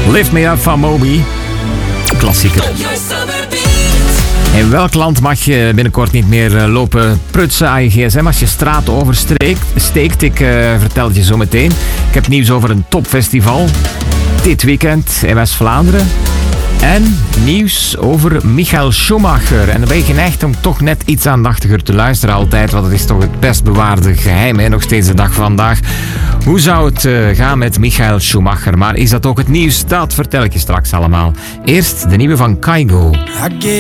Lift Me Up van Moby. Klassieker. In welk land mag je binnenkort niet meer lopen prutsen aan je gsm als je straat oversteekt? Ik vertel het je zo meteen. Ik heb nieuws over een topfestival dit weekend in West-Vlaanderen. En nieuws over Michael Schumacher. En dan ben je geneigd om toch net iets aandachtiger te luisteren altijd, want het is toch het best bewaarde geheim, hè? Nog steeds de dag van vandaag. Hoe zou het gaan met Michael Schumacher? Maar is dat ook het nieuws? Dat vertel ik je straks allemaal. Eerst de nieuwe van Kygo.